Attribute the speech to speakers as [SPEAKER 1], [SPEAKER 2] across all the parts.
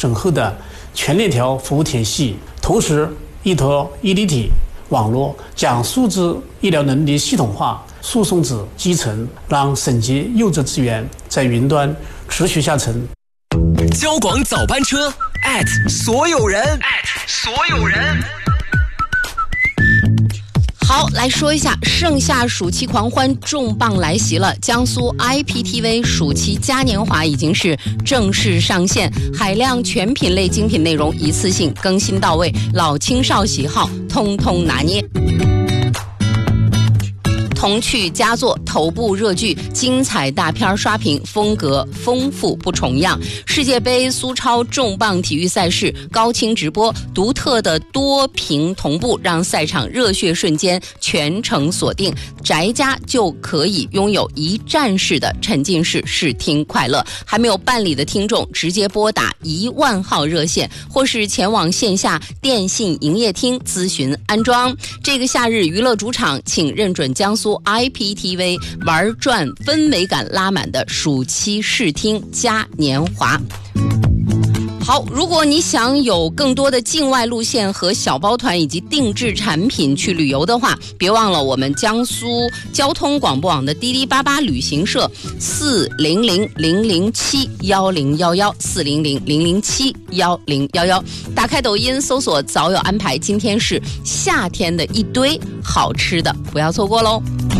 [SPEAKER 1] 整合的全链条服务体系，同时依托一体体网络，将数字医疗能力系统化输送至基层，让省级优质资源在云端持续下沉。
[SPEAKER 2] 交广早班车所有人
[SPEAKER 3] 好，来说一下盛夏暑期狂欢重磅来袭了。江苏 IPTV 暑期嘉年华已经是正式上线，海量全品类精品内容一次性更新到位，老青少喜好通通拿捏。童趣佳作、头部热剧、精彩大片刷屏，风格丰富不重样。世界杯苏超重磅体育赛事高清直播，独特的多屏同步，让赛场热血瞬间全程锁定。宅家就可以拥有一站式的沉浸式视听快乐。还没有办理的听众，直接拨打10000号热线，或是前往线下电信营业厅咨询安装。这个夏日娱乐主场，请认准江苏IPTV 玩转氛围感拉满的暑期视听嘉年华。好，如果你想有更多的境外路线和小包团以及定制产品去旅游的话，别忘了我们江苏交通广播网的滴滴88旅行社400-007-1011，400-007-1011。打开抖音搜索早有安排，今天是夏天的一堆好吃的，不要错过喽。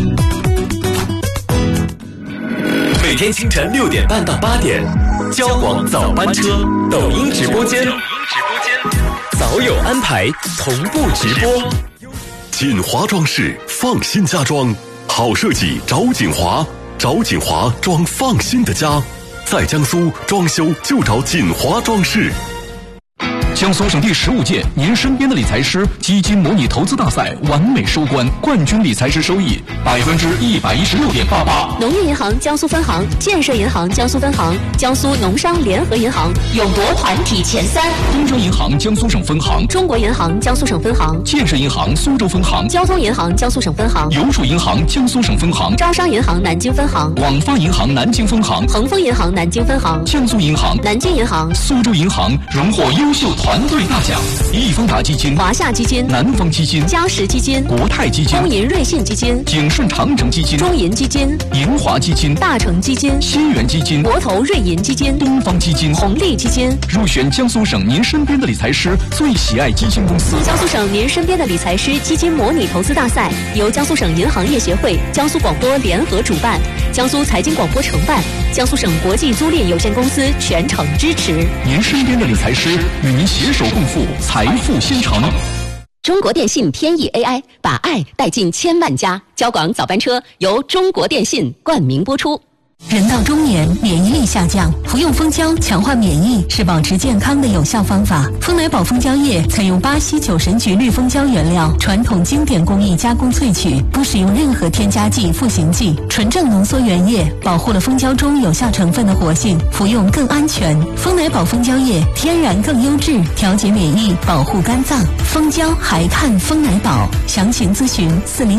[SPEAKER 2] 每天清晨6点半到8点，交广早班车抖音直播间，早有安排同步直播。
[SPEAKER 4] 锦华装饰放心家装，好设计找锦华，找锦华装放心的家，在江苏装修就找锦华装饰。
[SPEAKER 5] 江苏省第15届您身边的理财师基金模拟投资大赛完美收官，冠军理财师收益116.88%。
[SPEAKER 6] 农业银行江苏分行、建设银行江苏分行、江苏农商联合银行勇夺团体前3。
[SPEAKER 5] 东州银行江苏省分行、
[SPEAKER 6] 中国银行江苏省分行、
[SPEAKER 5] 建设银行苏州分行、
[SPEAKER 6] 交通银行江苏省分行、
[SPEAKER 5] 邮储银行江苏省分行、
[SPEAKER 6] 招商银行南京分行、
[SPEAKER 5] 广发银行南京分行、
[SPEAKER 6] 恒丰银行南京分行、
[SPEAKER 5] 江苏银行、
[SPEAKER 6] 南京银行、
[SPEAKER 5] 苏州银行荣获优秀团队大奖。易方达基金、
[SPEAKER 6] 华夏基金、
[SPEAKER 5] 南方基金、
[SPEAKER 6] 嘉实基金、
[SPEAKER 5] 国泰基金、
[SPEAKER 6] 中银瑞信基金、
[SPEAKER 5] 景顺长城基金、
[SPEAKER 6] 中银基金、
[SPEAKER 5] 银华基金、
[SPEAKER 6] 大成基金、
[SPEAKER 5] 新源基金、
[SPEAKER 6] 国投瑞银基金、
[SPEAKER 5] 东方基金、
[SPEAKER 6] 红利基金
[SPEAKER 5] 入选江苏省您身边的理财师最喜爱基金公司。
[SPEAKER 6] 江苏省您身边的理财师基金模拟投资大赛由江苏省银行业协会、江苏广播联合主办，江苏财经广播承办，江苏省国际租赁有限公司全程支持。
[SPEAKER 5] 您身边的理财师与您携手共赴财富新城。
[SPEAKER 6] 中国电信天翼 AI 把爱带进千万家，交广早班车由中国电信冠名播出。
[SPEAKER 7] 人到中年，免疫力下降，服用蜂胶强化免疫是保持健康的有效方法。蜂奶宝蜂胶液采用巴西酒神菊绿蜂胶原料，传统经典工艺加工萃取，不使用任何添加剂、赋形剂，纯正浓缩原液，保护了蜂胶中有效成分的活性，服用更安全。蜂奶宝蜂胶液天然更优质，调节免疫，保护肝脏。蜂胶还看蜂奶宝，详情咨询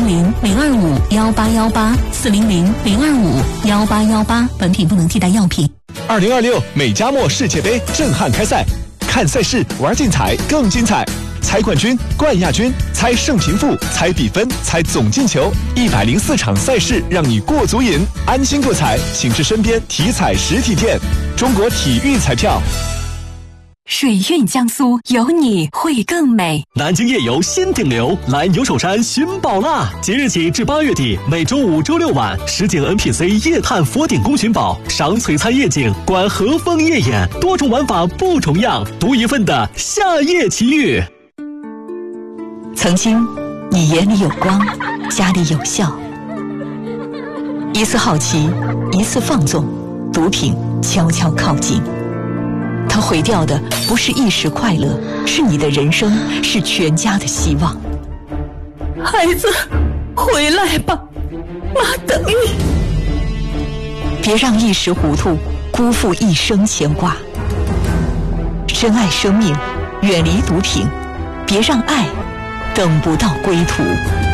[SPEAKER 7] 400-025-1818，400-025-1818。本品不能替代药品。
[SPEAKER 8] 2026美加墨世界杯震撼开赛，看赛事，玩竞彩更精彩。猜冠军、冠亚军，猜胜平负，猜比分，猜总进球，104场赛事让你过足瘾。安心购彩，请至身边体彩实体店。中国体育彩票。
[SPEAKER 7] 水韵江苏，有你会更美。
[SPEAKER 2] 南京夜游新顶流，来牛首山寻宝啦！即日起至8月底，每周5、周6晚，实景 NPC 夜探佛顶宫寻宝，赏璀璨夜景，观和风夜演，多种玩法不重样，独一份的夏夜奇遇。
[SPEAKER 7] 曾经，你眼里有光，家里有笑。一次好奇，一次放纵，毒品悄悄靠近。它毁掉的不是一时快乐，是你的人生，是全家的希望。孩子，回来吧，妈等你。别让一时糊涂辜负一生牵挂。珍爱生命，远离毒品，别让爱等不到归途。